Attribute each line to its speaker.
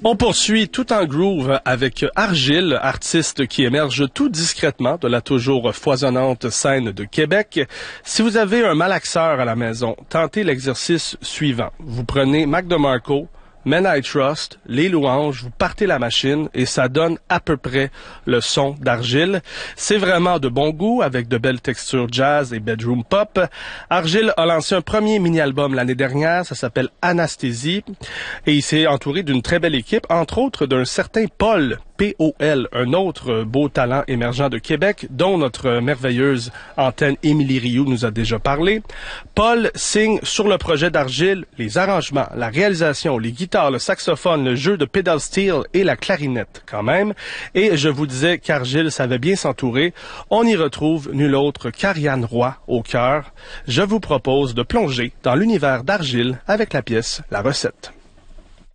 Speaker 1: On poursuit tout en groove avec Argile, artiste qui émerge tout discrètement de la toujours foisonnante scène de Québec. Si vous avez un malaxeur à la maison, tentez l'exercice suivant. Vous prenez Mac DeMarco, Men I Trust, Les Louanges, vous partez la machine et ça donne à peu près le son d'Argile. C'est vraiment de bon goût avec de belles textures jazz et bedroom pop. Argile a lancé un premier mini-album l'année dernière, ça s'appelle Anasthésie et il s'est entouré d'une très belle équipe, entre autres d'un certain Paul, P.O.L., un autre beau talent émergent de Québec, dont notre merveilleuse antenne Émilie Rioux nous a déjà parlé. Paul signe sur le projet d'Argile les arrangements, la réalisation, les guitares, le saxophone, le jeu de pedal steel et la clarinette quand même. Et je vous disais qu'Argile savait bien s'entourer. On y retrouve nul autre qu'Ariane Roy au cœur. Je vous propose de plonger dans l'univers d'Argile avec la pièce La Recette.